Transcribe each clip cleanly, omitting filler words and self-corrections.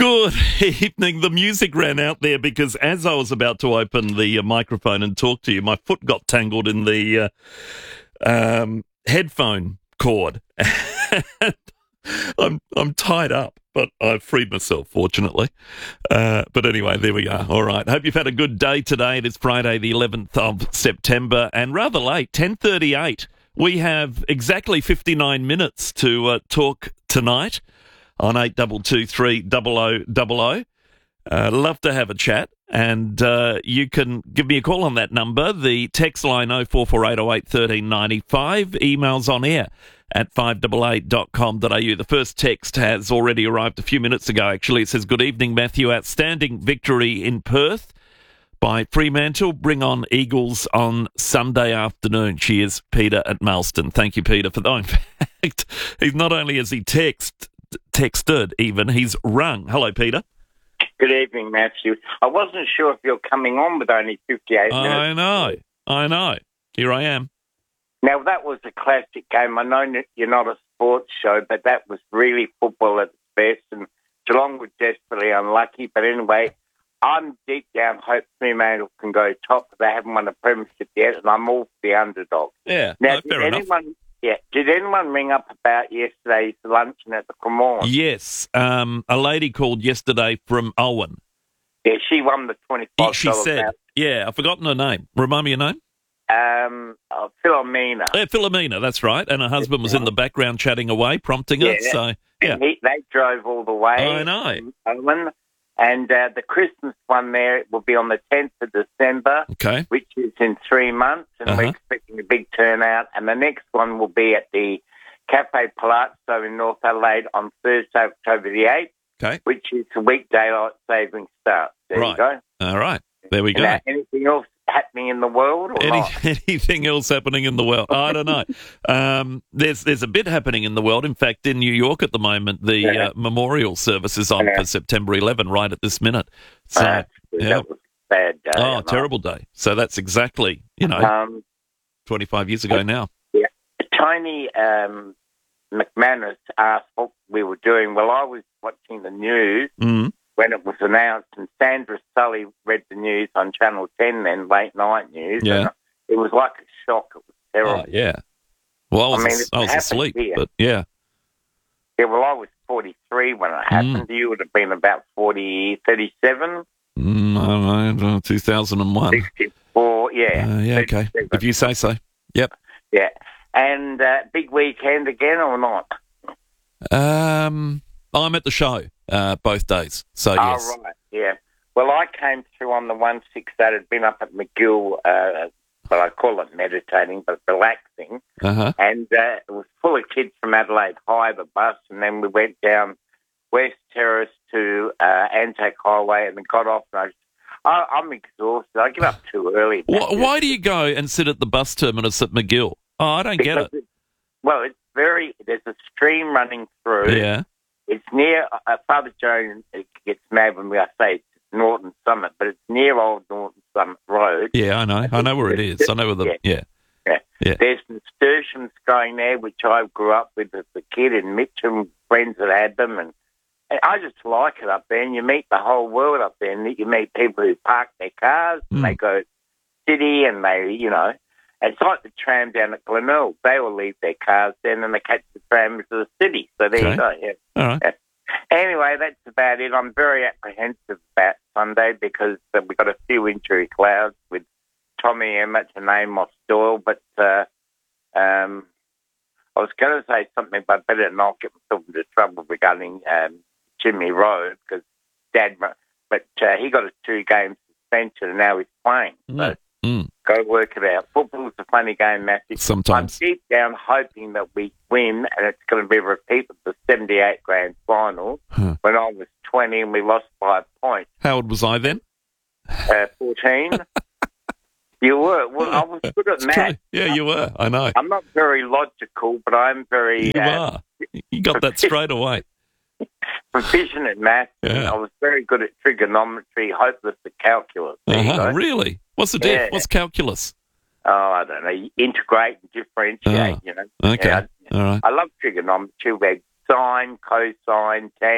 Good evening. The music ran out there because as I was about to open the microphone and talk to you, my foot got tangled in the headphone cord. I'm tied up, but I've freed myself, fortunately. But anyway, there we are. All right. Hope you've had a good day today. It is Friday, the 11th of September, and rather late, 10:38. We have exactly 59 minutes to talk tonight on 8223 0000. Love to have a chat, and you can give me a call on that number. The text line 044808 1395. Emails on air at 588.com.au. The first text has already arrived a few minutes ago, actually. It says, "Good evening, Matthew. Outstanding victory in Perth by Fremantle. Bring on Eagles on Sunday afternoon. Cheers, Peter at Mailstone." Thank you, Peter, for that. In fact, he's not only has he texted even, he's rung. Hello, Peter. Good evening, Matthew. I wasn't sure if you're coming on with only 58 minutes. I know. Here I am. Now, that was a classic game. I know you're not a sports show, but that was really football at its best, and Geelong were desperately unlucky. But anyway, I'm deep down hope Fremantle can go top, but they haven't won a premiership yet, and I'm all for the underdog. Yeah, now, fair enough. Did anyone ring up about yesterday's luncheon at the Cremorne? Yes, a lady called yesterday from Owen. Yeah, she won the $25. She said, I've forgotten her name. Remind me your name? Philomena. Yeah, Philomena, that's right. And her husband was in the background chatting away, prompting her. So, yeah. They drove all the way. I know. Owen. And the Christmas one there will be on the 10th of December, which is in 3 months, and we're expecting a big turnout. And the next one will be at the Cafe Palazzo in North Adelaide on Thursday, October the 8th, which is a weekday daylight saving start. There you go. All right. There we go. Anything else happening in the world or not? Anything else happening in the world? I don't know. There's a bit happening in the world. In fact, in New York at the moment, the memorial service is on for September 11 right at this minute. So, that was a bad day. Oh, terrible day. So that's exactly, 25 years ago now. Yeah. Tony McManus asked what we were doing. Well, I was watching the news when it was announced, and Sandra Sully read the news on Channel 10 then, late night news. Yeah. And it was like a shock. It was terrible. Oh, yeah. Well, I was asleep, but yeah. Yeah, well, I was 43 when it happened. You would have been about 37? I don't know, 2001. 64, yeah. Yeah, okay. If you say so. Yep. Yeah. And big weekend again or not? I'm at the show both days, so yes. Oh, right, yeah. Well, I came through on the 1-6 that had been up at McGill, well, I call it meditating, but relaxing. And it was full of kids from Adelaide High, the bus, and then we went down West Terrace to Anzac Highway and then got off. And I'm exhausted. I get up too early. Why do you go and sit at the bus terminus at McGill? Oh, I don't get it. Well, there's a stream running through. Yeah. It's near, Father Joan gets mad when I say it's Norton Summit, but it's near Old Norton Summit Road. Yeah, I know. I know where it is. I know where yeah. There's nasturtiums growing there, which I grew up with as a kid, and Mitchum friends that had them, and I just like it up there, and you meet the whole world up there, and you meet people who park their cars, and they go city, and they, it's like the tram down at Glenelg. They will leave their cars then, and they catch the tram to the city. So there you go. Yeah. All right. Anyway, that's about it. I'm very apprehensive about Sunday because we've got a few injury clouds with Tommy Emmett and Amos Doyle, but I was going to say something, but better not get myself into trouble regarding Jimmy Rowe because he got a 2-game suspension and now he's playing. So go work it out. Football's a funny game, Matthew. Sometimes. I'm deep down hoping that we win, and it's going to be a repeat of the 78 grand final when I was 20 and we lost by a point. How old was I then? 14. You were. Well, I was good at math. Yeah, you were. I know. I'm not very logical, but I'm very... You are. You got that straight away. Proficient at math. Yeah. I was very good at trigonometry, hopeless at calculus. Really? What's the diff? What's calculus? Oh, I don't know. Integrate and differentiate, Okay. Yeah, all right. I love trigonometry. We had sine, cosine, tangent.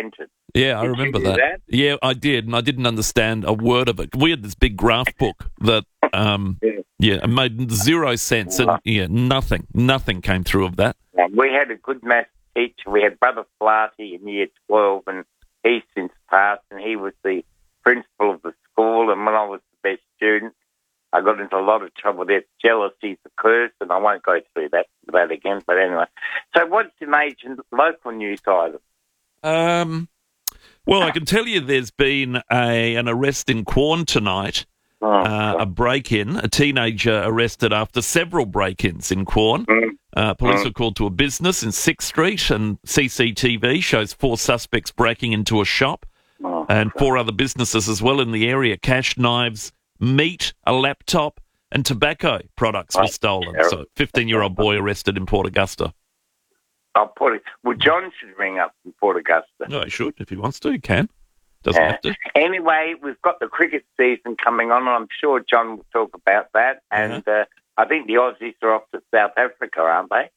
Yeah, I Did remember you do that? Yeah, I did, and I didn't understand a word of it. We had this big graph book that, it made 0 sense, and nothing came through of that. We had a good maths teacher. We had Brother Flaherty in year 12, and he's since passed, and he was the principal of the school. And when I was the best student, I got into a lot of trouble there. Jealousy's a curse, and I won't go through that again. But anyway, so what's the major local news item? Well, I can tell you there's been an arrest in Quorn tonight, a break-in, a teenager arrested after several break-ins in Quorn. Police were called to a business in 6th Street, and CCTV shows 4 suspects breaking into a shop and 4 other businesses as well in the area. Cash, knives, meat, a laptop, and tobacco products were stolen. So, 15-year-old boy arrested in Port Augusta. Well, John should ring up from Port Augusta. No, he should. If he wants to, he can. Doesn't have to. Anyway, we've got the cricket season coming on, and I'm sure John will talk about that. And I think the Aussies are off to South Africa, aren't they?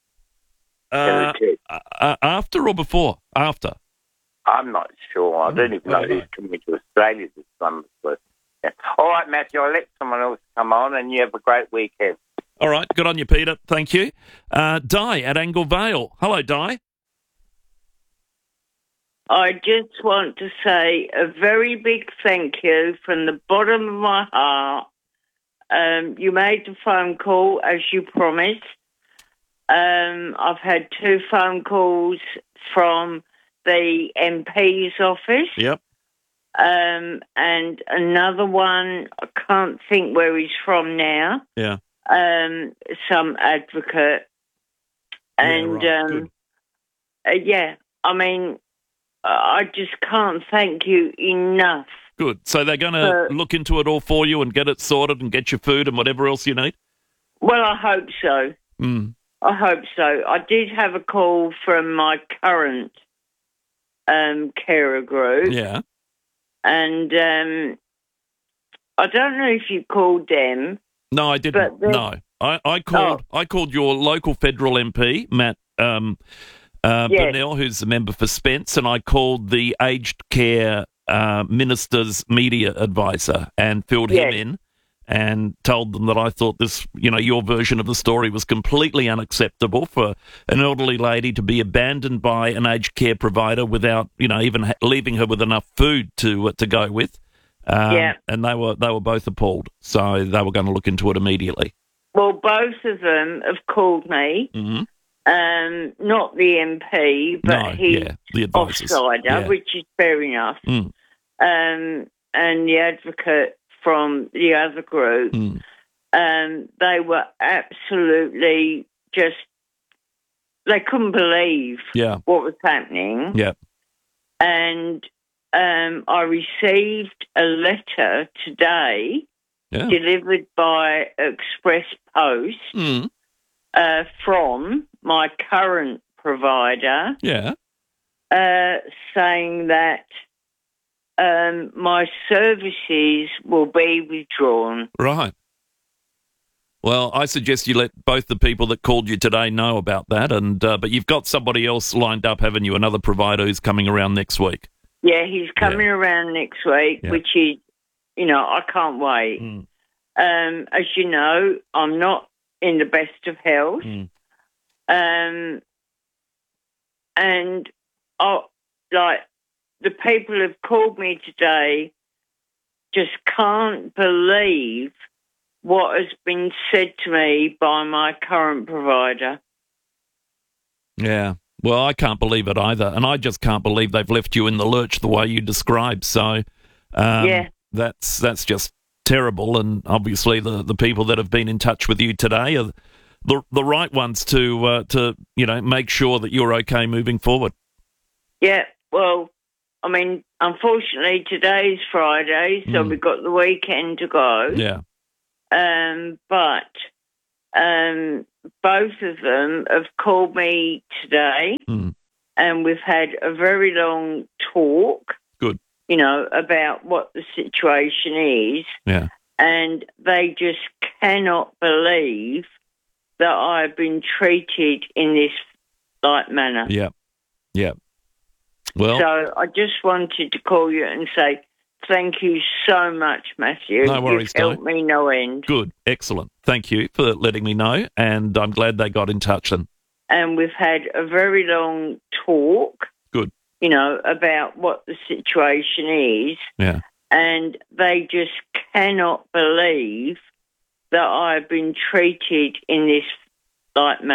After or before? After. I'm not sure. I don't even know who's coming to Australia this summer. But, all right, Matthew, I'll let someone else come on, and you have a great weekend. All right, good on you, Peter. Thank you. Di at Angle Vale. Hello, Di. I just want to say a very big thank you from the bottom of my heart. You made the phone call as you promised. I've had 2 phone calls from the MP's office. Yep. And another one, I can't think where he's from now. Yeah. Some advocate. And, I mean, I just can't thank you enough. Good. So they're going to look into it all for you and get it sorted and get your food and whatever else you need? Well, I hope so. I hope so. I did have a call from my current carer group. Yeah. And I don't know if you called them. No, I didn't. No. I called your local federal MP, Matt Burnell, who's a member for Spence, and I called the aged care minister's media advisor and filled him in and told them that I thought this, your version of the story was completely unacceptable for an elderly lady to be abandoned by an aged care provider without, even leaving her with enough food to go with. And they were both appalled, so they were going to look into it immediately. Well, both of them have called me. Mm-hmm. Not the MP, but the offsider, which is fair enough. And the advocate from the other group, they were absolutely they couldn't believe what was happening. Yeah. And I received a letter today delivered by Express Post from my current provider saying that my services will be withdrawn. Right. Well, I suggest you let both the people that called you today know about that, and but you've got somebody else lined up, haven't you? Another provider who's coming around next week. Yeah, he's coming around next week, which is, I can't wait. As you know, I'm not in the best of health. And the people who've called me today just can't believe what has been said to me by my current provider. Yeah. Well, I can't believe it either. And I just can't believe they've left you in the lurch the way you described. So that's just terrible. And obviously the people that have been in touch with you today are the right ones to make sure that you're okay moving forward. Yeah. Well, I mean, unfortunately, today's Friday, so we've got the weekend to go. Yeah. But both of them have called me today, and we've had a very long talk. Good. About what the situation is. Yeah. And they just cannot believe that I've been treated in this manner. Yeah. Yeah. Well, So I just wanted to call you and say thank you so much, Matthew. No worries, You've helped me no end. good, excellent. Thank you for letting me know, and I'm glad they got in touch then. And we've had a very long talk. Good. About what the situation is. Yeah. And they just cannot believe that I've been treated in this manner.